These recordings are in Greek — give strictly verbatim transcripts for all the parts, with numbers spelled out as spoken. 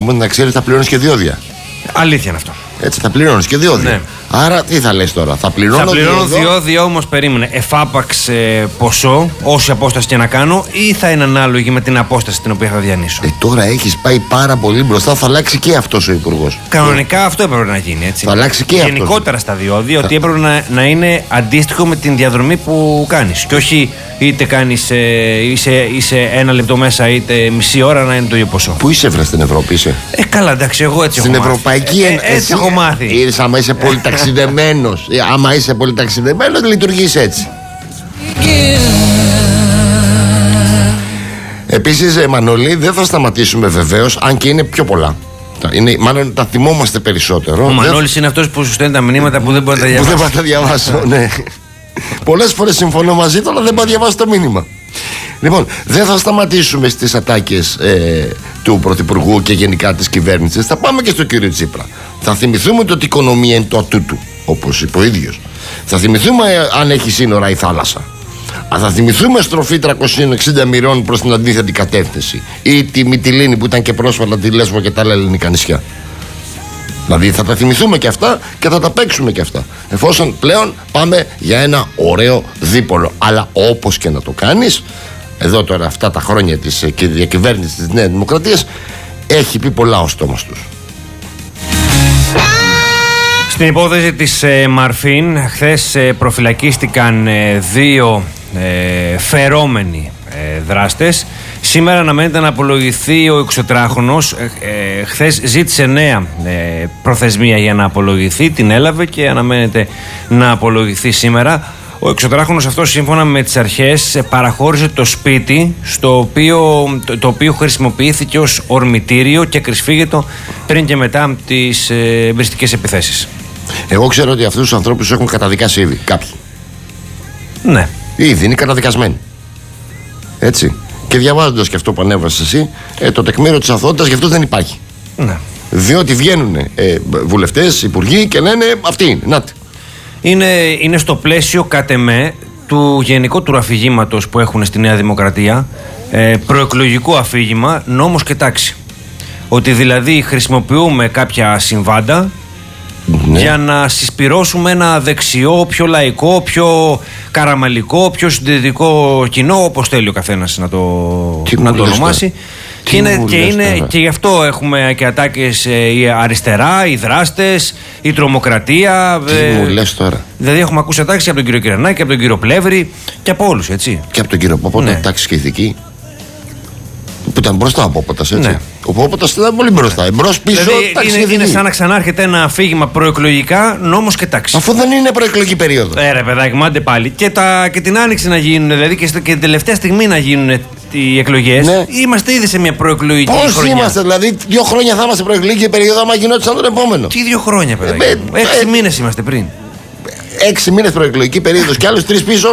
πούμε, να ξέρει θα πληρώνει και διόδια. Αλήθεια είναι αυτό. Έτσι, θα πληρώνει και διόδια. Ναι. Άρα, τι θα λες τώρα, θα πληρώνω. Θα πληρώνω διόδια, όμως περίμενε. Εφάπαξ ε, ποσό, όση απόσταση και να κάνω, ή θα είναι ανάλογη με την απόσταση την οποία θα διανύσω. Ε, τώρα έχεις πάει πάρα πολύ μπροστά, θα αλλάξει και αυτός ο υπουργός. Κανονικά αυτό έπρεπε να γίνει, έτσι. Θα αλλάξει και αυτό. Γενικότερα αυτός. Στα διόδια, θα... ότι έπρεπε να, να είναι αντίστοιχο με την διαδρομή που κάνεις. Και όχι είτε κάνεις, ε, είσαι, είσαι ένα λεπτό μέσα, είτε μισή ώρα να είναι το ίδιο ποσό. Πού είσαι, βρε, στην Ευρώπη είσαι? Ε, καλά, εντάξει, εγώ έτσι στην έχω Ευρωπαϊκή μάθει. Ε, έτσι έχω μάθει. Ήρθες, άμα είσαι πολύ ταξιδεμένος. Άμα είσαι πολύ ταξιδεμένος, λειτουργείς έτσι. Επίσης, Μανώλη, δεν θα σταματήσουμε βεβαίως, αν και είναι πιο πολλά. Είναι, μάλλον τα θυμόμαστε περισσότερο. Ο Μανώλης είναι αυτός που σου στέλνει τα μηνύματα που δεν μπορεί να τα διαβάσει. Που δεν μπορεί να τα διαβάσω, ναι. Πολλές φορές συμφωνώ μαζί του, αλλά δεν μπορεί να διαβάσει το μήνυμα. Λοιπόν, δεν θα σταματήσουμε στις ατάκες ε, του Πρωθυπουργού και γενικά της κυβέρνησης. Θα πάμε και στο κύριο Τσίπρα. Θα θυμηθούμε ότι η οικονομία είναι το ατούτου, όπως είπε ο ίδιος. Θα θυμηθούμε αν έχει σύνορα η θάλασσα. Θα θυμηθούμε στροφή τριακόσια εξήντα μοιρών προς την αντίθετη κατεύθυνση. Ή τη Μυτιλήνη που ήταν και πρόσφατα τη Λέσβο και τα άλλα ελληνικά νησιά. Δηλαδή θα τα θυμηθούμε και αυτά και θα τα παίξουμε και αυτά. Εφόσον πλέον πάμε για ένα ωραίο δίπολο. Αλλά όπως και να το κάνεις, εδώ τώρα αυτά τα χρόνια της διακυβέρνησης της Νέας Δημοκρατίας, έχει πει πολλά ο στόμας τους. Στην υπόθεση της ε, Μαρφίν, χθες ε, προφυλακίστηκαν ε, δύο ε, φερόμενοι ε, δράστες. Σήμερα αναμένεται να απολογηθεί ο εξωτράχονος. Ε, ε, χθες ζήτησε νέα ε, προθεσμία για να απολογηθεί, την έλαβε και αναμένεται να απολογηθεί σήμερα. Ο εξωτράχονος αυτός, σύμφωνα με τις αρχές, παραχώρησε το σπίτι στο οποίο, το, το οποίο χρησιμοποιήθηκε ως ορμητήριο και κρυσφύγετο πριν και μετά τις ε, εμπριστικές επιθέσεις. Εγώ ξέρω ότι αυτούς τους ανθρώπους έχουν καταδικάσει ήδη κάποιοι. Ναι. Ήδη είναι καταδικασμένοι. Έτσι. Και διαβάζοντας και αυτό που ανέβασες εσύ, ε, το τεκμήριο της αθωότητας γι' αυτό δεν υπάρχει. Ναι. Διότι βγαίνουν ε, βουλευτές, υπουργοί και λένε αυτή είναι. Νάτε. Είναι, είναι στο πλαίσιο, κατ' εμέ, του γενικότερου αφηγήματος που έχουν στη Νέα Δημοκρατία, ε, προεκλογικό αφήγημα, νόμος και τάξη. Ότι δηλαδή χρησιμοποιούμε κάποια συμβάντα, ναι, για να συσπυρώσουμε ένα δεξιό, πιο λαϊκό, πιο καραμαλικό, πιο συντηρητικό κοινό, όπως θέλει ο καθένας να το, να το ονομάσει. Και, είναι, και, είναι, και γι' αυτό έχουμε και ατάκες ε, η αριστερά, οι δράστες, η τρομοκρατία. Τι ε, μου λες τώρα. Δηλαδή έχουμε ακούσει ατάκες και από τον κύριο Κυρανάκη και από τον κύριο Πλεύρη και από όλους, έτσι. Και από τον κύριο Πόποτα, ναι, τάξη και ηθική. Που ήταν μπροστά ο Πόποτας, έτσι. Ναι. Ο Πόποτας ήταν πολύ μπροστά. Εμπρός πίσω, δηλαδή, τάξη είναι, και είναι σαν να ξανάρχεται ένα αφήγημα προεκλογικά, νόμος και τάξη. Αφού δεν είναι προεκλογική περίοδο. Ε, ρε παιδάκι, μάντε πάλι. Και, τα, και την άνοιξη να γίνουν, δηλαδή και, και την τελευταία στιγμή να γίνουν οι εκλογές. Ναι. Είμαστε ήδη σε μια προεκλογική Πώς χρονιά. Πώς είμαστε, δηλαδή δύο χρόνια θα είμαστε προεκλογική περίοδο, άμα γινόταν τον επόμενο. Τι δύο χρόνια, παιδάκι. Ε, ε, Έξι ε, μήνες είμαστε πριν. Έξι μήνες προεκλογική περίοδος και άλλους τρεις πίσω.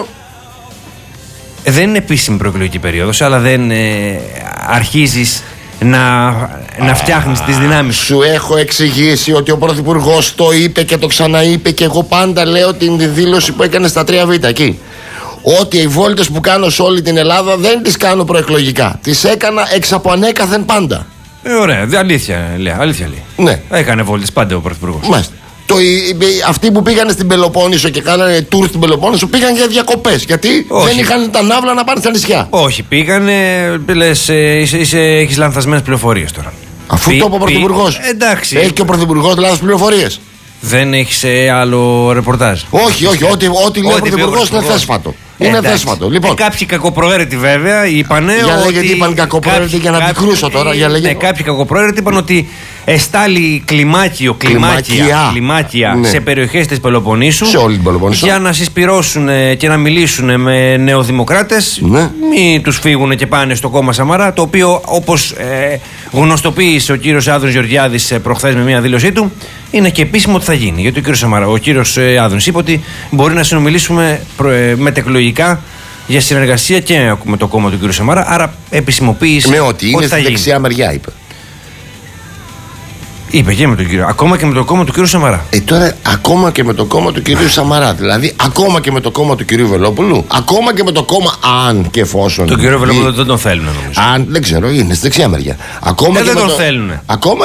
Ε, δεν είναι επίσημη προεκλογική περίοδος, αλλά δεν ε, αρχίζεις να, να φτιάχνεις τις δυνάμεις. Σου έχω εξηγήσει ότι ο Πρωθυπουργός το είπε και το ξαναείπε και εγώ πάντα λέω την δήλωση που έκανε στα τρία β εκεί. Ότι οι βόλτες που κάνω σε όλη την Ελλάδα δεν τις κάνω προεκλογικά. Τις έκανα εξ από ανέκαθεν πάντα. Ε, ωραία, αλήθεια λέει. Αλήθεια λέει. Ναι. Έκανε βόλτες πάντα ο Πρωθυπουργός. Μάλιστα. Το, αυτοί που πήγαν στην Πελοπόννησο και κάνανε τουρ στην Πελοπόννησο πήγαν για διακοπές. Γιατί όχι, δεν είχαν τα ναύλα να πάνε στα νησιά. Όχι, πήγανε. Λες, είσαι, είσαι, έχεις λανθασμένες πληροφορίες τώρα. Αφού πι, το είπε ο Πρωθυπουργός. Εντάξει. Έχει και ο Πρωθυπουργός λάθος πληροφορίες. Δεν έχεις ε, άλλο ρεπορτάζ. Όχι, όχι. Ό,τι, ό,τι λέει ο Πρωθυπουργός είναι θέσφατο. Είναι θέσφατο. Λοιπόν. Ε, κάποιοι κακοπροαίρετοι βέβαια είπανε. Για ότι λέγε τι είπαν κακοπροαίρετοι για να κάποιοι, πικρούσω τώρα. Για λέγε. Ναι, κάποιοι κακοπροαίρετοι είπαν ότι εστάλει κλιμάκιο, κλιμάκια, κλιμάκια ναι, σε περιοχές της Πελοποννήσου. Σε όλη την Πελοποννήσου. Για να συσπυρώσουν και να μιλήσουν με νεοδημοκράτες. Ναι. Μην τους φύγουν και πάνε στο κόμμα Σαμαρά. Το οποίο, όπως ε, γνωστοποίησε ο κύριος Άδωνης Γεωργιάδης προχθές με μια δήλωσή του, είναι και επίσημο ότι θα γίνει. Γιατί ο κύριος, Σαμαρά, ο κύριος ε, Άδωνης είπε ότι μπορεί να συνομιλήσουμε προ, ε, μετεκλογικά για συνεργασία και με το κόμμα του κύριου Σαμαρά. Άρα επισημοποίησε. Ναι, ότι είναι στη δεξιά μεριά, είπε. Είπε και με τον κύριο. Ακόμα και με το κόμμα του κύριου Σαμαρά. Ε, τώρα ακόμα και με το κόμμα του κυρίου Σαμαρά. Δηλαδή, ακόμα και με το κόμμα του κυρίου Βελόπουλου. Ακόμα και με το κόμμα, αν και εφόσον. Τον κύριο Βελόπουλο δεν τον θέλουν, νομίζω. Αν, δεν ξέρω, είναι στη δεξιά μεριά. Ακόμα ε, και δεν με τον το, θέλουν. Ακόμα